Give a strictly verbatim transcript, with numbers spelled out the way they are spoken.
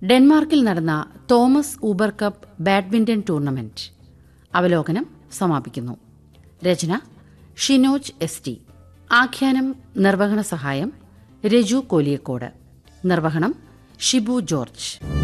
ഡെൻമാർക്കിൽ നടന്ന Thomas Uber cup badminton tournament അവലോകനം സമാപിക്കുന്നു. രചന ഷിനോജ് എസ് ടി. ആഖ്യാനം നിർവഹണ സഹായം രജു കോലിയക്കോട്. നിർവഹണം ഷിബു ജോർജ്.